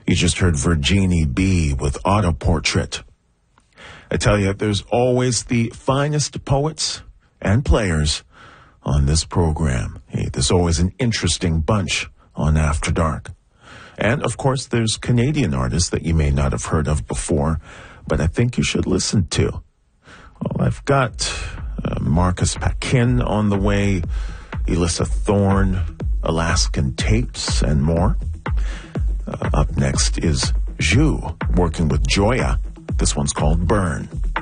You just heard Virginie B. with Auto Portrait. I tell you, there's always the finest poets and players on this program. Hey, there's always an interesting bunch on After Dark. And, of course, there's Canadian artists that you may not have heard of before, but I think you should listen to. Well, I've got Marcus Paquin on the way, Elissa Thorne, Alaskan Tapes, and more. Up next is Zhu, working with Joya. This one's called Burn.